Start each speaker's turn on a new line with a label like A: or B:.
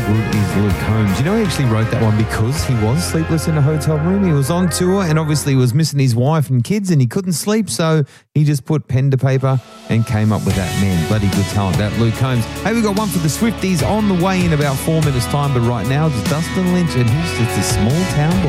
A: good is Luke Combs? You know, he actually wrote that one because he was sleepless in a hotel room. He was on tour and obviously was missing his wife and kids and he couldn't sleep, so he just put pen to paper and came up with that. Man, bloody good talent, that Luke Combs. Hey, we got one for the Swifties on the way in about 4 minutes' time, but right now it's Dustin Lynch and he's just a small town boy.